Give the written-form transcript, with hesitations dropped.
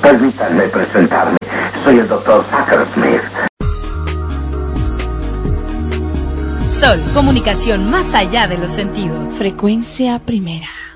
Permítanme presentarme. Soy el Dr. Zucker Smith. Sol, comunicación más allá de los sentidos. Frecuencia primera.